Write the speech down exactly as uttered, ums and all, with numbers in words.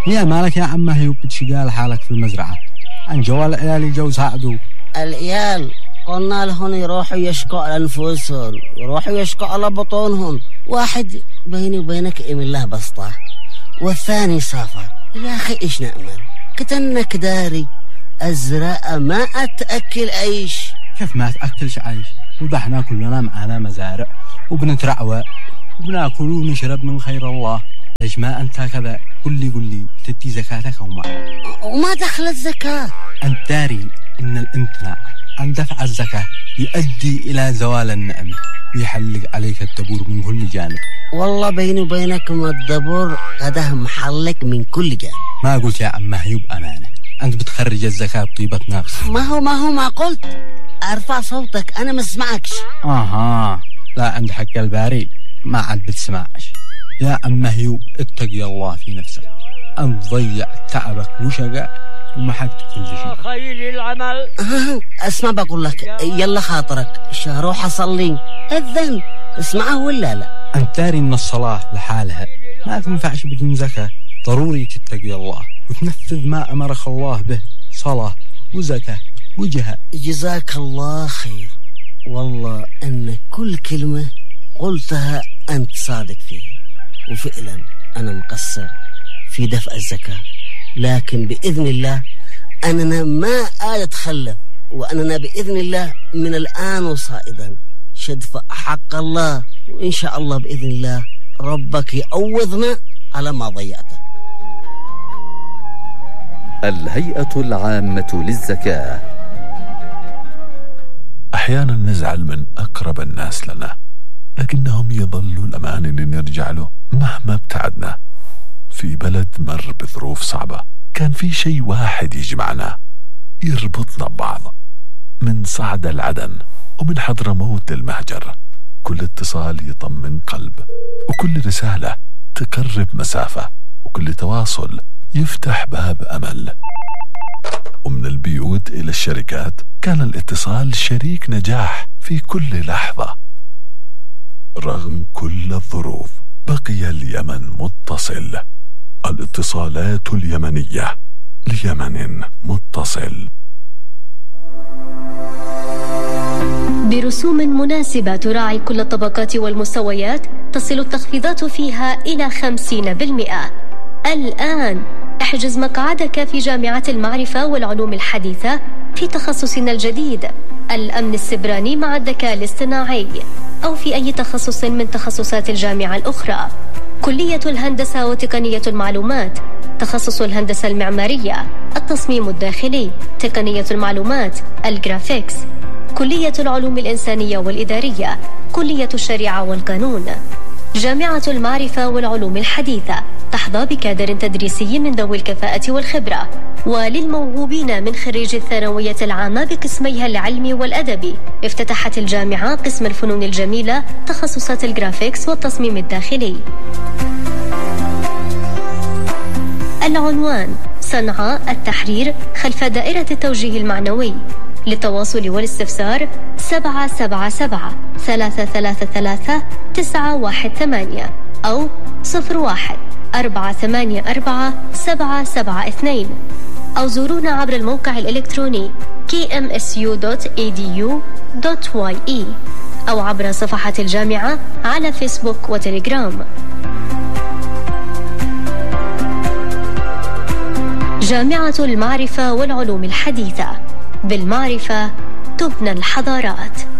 يا مالك يا عم هيوب بتشقال حالك في المزرعة؟ عن جوال العيال جوز عقدو. العيال قلنا لهم يروحوا يشكوا على أنفسهم، يروحوا يشكوا على بطونهم. واحد بيني وبينك إيم الله بسطة، والثاني سافر. يا أخي إيش نأمل؟ كتنك داري الزراعة ما أتأكل عيش. كيف ما أتأكلش عيش؟ وضحنا كلنا معنا مزارع وبنترعوى وبناكل ونشرب من خير الله. ليش ما أنت كذا؟ قل لي قل لي تدي زكاتك أو ما؟ وما دخل الزكاة. أنت داري إن الامتناع عن دفع الزكاة يؤدي إلى زوال النعمة ويحلق عليك الدبور من كل جانب. والله بيني وبينكم الدبور قده محلك من كل جانب. ما قلت يا عم هيوب أمانة، أنت بتخرج الزكاة بطيبة نفس. ما هو ما هو ما قلت أرفع صوتك أنا ما اسمعكش. آها لا، عند حق الباري ما عاد بتسمعش. يا عم هيوب اتقي الله في نفسك، أنت ضيع تعبك وشقاء ومحكت كل شيء. خير العمل. اسمع بقول لك، يلا خاطرك روح أصلي أذن، اسمعه ولا لا؟ أنت داري إن الصلاة لحالها ما تنفعش بدون زكاة. ضروري تتقي الله وتنفذ ما أمرك الله به، صلاة وزكاة وجهاد. جزاك الله خير، والله أن كل كلمة قلتها أنت صادق فيها، وفعلا أنا مقصر في دفع الزكاة، لكن بإذن الله أننا ما أتخلف، وأننا بإذن الله من الآن وصائدا شدفع حق الله، وإن شاء الله بإذن الله ربك يعوضنا على ما ضيعته. الهيئة العامة للزكاة. أحيانا نزعل من أقرب الناس لنا، لكنهم يظلوا الأمان اللي نرجع له مهما ابتعدنا. في بلد مر بظروف صعبة كان في شيء واحد يجمعنا يربطنا ببعض، من صعد العدن ومن حضرموت للمهجر. كل اتصال يطمن قلب، وكل رسالة تقرب مسافة، وكل تواصل يفتح باب أمل. ومن البيوت إلى الشركات كان الاتصال شريك نجاح في كل لحظة. رغم كل الظروف بقي اليمن متصل. الاتصالات اليمنية ليمن متصل. برسوم مناسبة تراعي كل الطبقات والمستويات، تصل التخفيضات فيها إلى خمسين بالمئة. الآن احجز مقعدك في جامعة المعرفة والعلوم الحديثة في تخصصنا الجديد الأمن السبراني مع الذكاء الاصطناعي، أو في أي تخصص من تخصصات الجامعة الأخرى. كلية الهندسة وتقنية المعلومات، تخصص الهندسة المعمارية، التصميم الداخلي، تقنية المعلومات، الجرافيكس. كلية العلوم الإنسانية والإدارية، كلية الشريعة والقانون. جامعة المعرفة والعلوم الحديثة تحظى بكادر تدريسي من ذوي الكفاءة والخبرة. وللموهوبين من خريج الثانوية العامة بقسميها العلمي والأدبي، افتتحت الجامعة قسم الفنون الجميلة، تخصصات الجرافيكس والتصميم الداخلي. العنوان: صنعاء التحرير خلف دائرة التوجيه المعنوي. للتواصل والاستفسار سبعة سبعة سبعة ثلاثة ثلاثة ثلاثة تسعة واحد ثمانية أو صفر واحد أربعة ثمانية أربعة سبعة سبعة اثنين، أو زورونا عبر الموقع الإلكتروني كي إم إس يو دوت إي دي يو دوت واي إي أو عبر صفحة الجامعة على فيسبوك وتليجرام. جامعة المعرفة والعلوم الحديثة، بالمعرفة تبنى الحضارات.